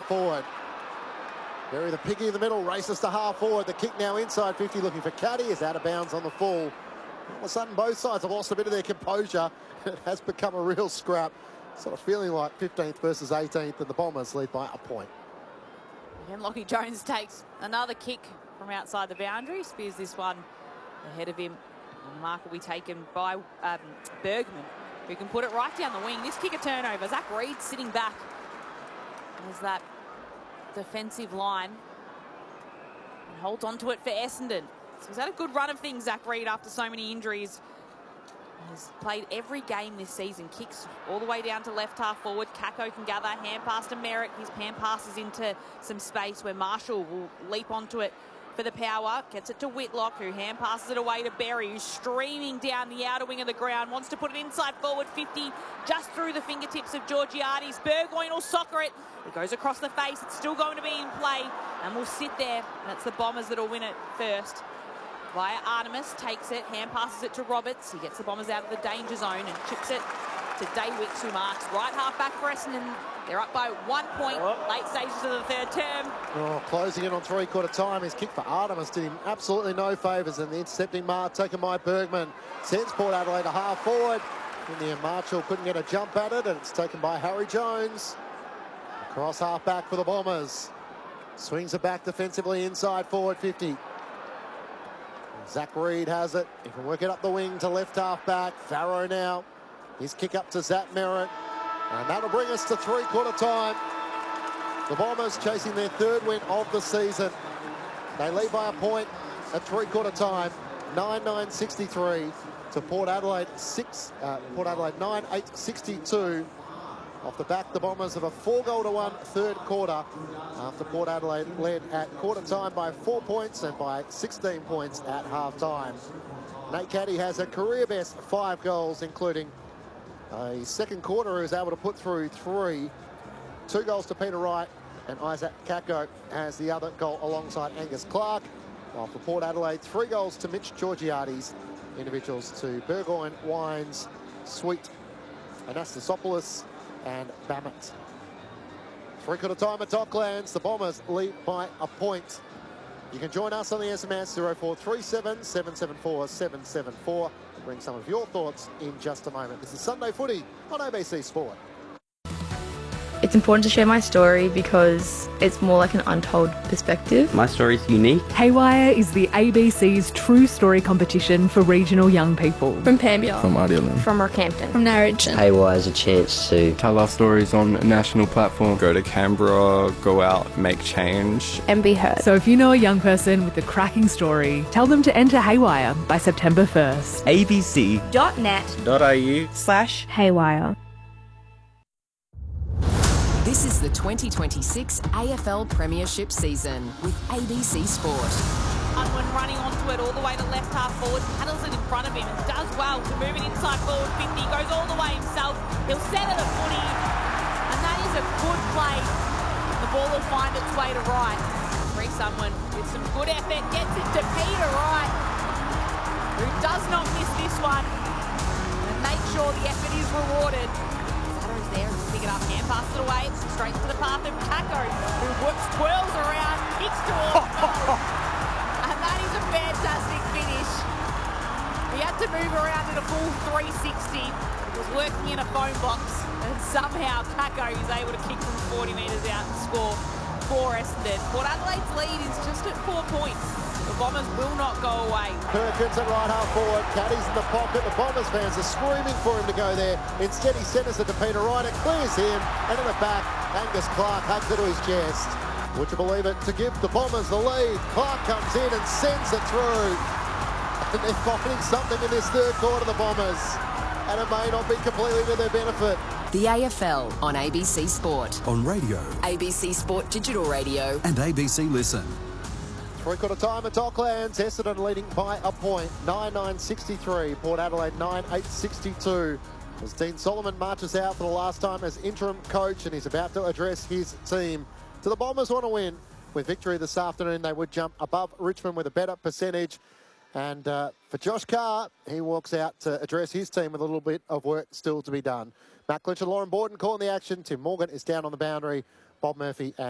forward. Berry, the piggy in the middle, races to half forward. The kick now inside 50, looking for Caddy, is out of bounds on the full. All of a sudden, both sides have lost a bit of their composure. It has become a real scrap. Sort of feeling like 15th versus 18th, and the Bombers lead by a point. And Lockie Jones takes another kick from outside the boundary. Spears this one ahead of him. And the mark will be taken by Bergman, who can put it right down the wing. This kick a turnover. Zach Reid sitting back. There's that defensive line. And holds on to it for Essendon. So he's had a good run of things, Zach Reid, after so many injuries. He's played every game this season. Kicks all the way down to left half forward. Kako can gather. Hand pass to Merritt. His hand passes into some space where Marshall will leap onto it for the power. Gets it to Whitlock, who hand passes it away to Berry, who's streaming down the outer wing of the ground. Wants to put it inside forward 50, just through the fingertips of Georgiades. Burgoyne will soccer it. It goes across the face. It's still going to be in play and will sit there. And it's the Bombers that will win it first. Via Artemis, takes it, hand passes it to Roberts. He gets the Bombers out of the danger zone and chips it to Daywicks, who marks right half back for Essendon. They're up by 1 point, late stages of the third term. Oh, closing in on three-quarter time. His kick for Artemis did him absolutely no favours, and the intercepting mark taken by Bergman. Sends Port Adelaide to half forward. In the end, Marshall couldn't get a jump at it, and it's taken by Harry Jones. Across half back for the Bombers. Swings it back defensively inside forward 50. Zach Reid has it. He can work it up the wing to left half back. Farrow now. His kick up to Zach Merritt. And that'll bring us to three-quarter time. The Bombers chasing their third win of the season. They lead by a point at three-quarter time. 9-9-63 to Port Adelaide 9-8-62. Off the back, the Bombers have a 4-goal-to-1 third quarter after Port Adelaide led at quarter time by 4 points and by 16 points at half time. Nate Caddy has a career best 5 goals, including a second quarter, who's able to put through 3. 2 goals to Peter Wright, and Isaac Kako has the other goal alongside Angus Clark. While for Port Adelaide, 3 goals to Mitch Georgiades, individuals to Burgoyne, Wines, Sweet, Anastasopoulos, and Bammett. Three-quarter time at Docklands. The Bombers lead by a point. You can join us on the SMS 0437 774 774. We'll bring some of your thoughts in just a moment. This is Sunday Footy on ABC Sport. It's important to share my story because it's more like an untold perspective. My story's unique. Haywire is the ABC's true story competition for regional young people. From Pambia. From Idealand. From Rockhampton. From Narrogin. Haywire is a chance to tell our stories on a national platform. Go to Canberra, go out, make change. And be heard. So if you know a young person with a cracking story, tell them to enter Haywire by September 1st. abc.net.au/Haywire. This is the 2026 AFL Premiership season with ABC Sport. Unwin running onto it all the way to left half forward. Paddles it in front of him and does well to move it inside forward 50. Goes all the way himself. He'll set it at footy. And that is a good play. The ball will find its way to Wright. Reece Unwin with some good effort gets it to Peter Wright, who does not miss this one. And make sure the effort is rewarded. Satter's there to pick it up. Hand pass it away. It's straight to the path of Kako, who twirls around, kicks towards goal. And that is a fantastic finish. He had to move around in a full 360. He was working in a phone box, and somehow Kako is able to kick from 40 metres out and score for Essendon. Port Adelaide's lead is just at 4 points. The Bombers will not go away. Perkins at right half forward. Caddy's in the pocket. The Bombers fans are screaming for him to go there. Instead, he centres it to Peter Wright. It clears him. And in the back, Angus Clark hugs it to his chest. Would you believe it? To give the Bombers the lead. Clark comes in and sends it through. And they're finding something in this third quarter, the Bombers. And it may not be completely to their benefit. The AFL on ABC Sport. On radio. ABC Sport Digital Radio. And ABC Listen. Three-quarter time at Docklands. Essendon leading by a point. 9-9-63. Port Adelaide 9-8-62. As Dean Solomon marches out for the last time as interim coach, and he's about to address his team. Do the Bombers want to win? With victory this afternoon, they would jump above Richmond with a better percentage. And for Josh Carr, he walks out to address his team with a little bit of work still to be done. Matt Clinch and Lauren Borden calling the action. Tim Morgan is down on the boundary. Bob Murphy and